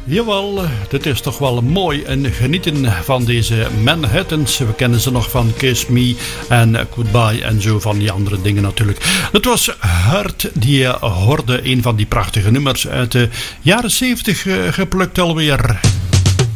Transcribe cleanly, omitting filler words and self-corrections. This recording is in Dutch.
Jawel, dit is toch wel mooi en genieten van deze Manhattans. We kennen ze nog van Kiss Me en Goodbye en zo van die andere dingen natuurlijk. Het was Hurt die je hoorde, een van die prachtige nummers uit de jaren 70 geplukt alweer.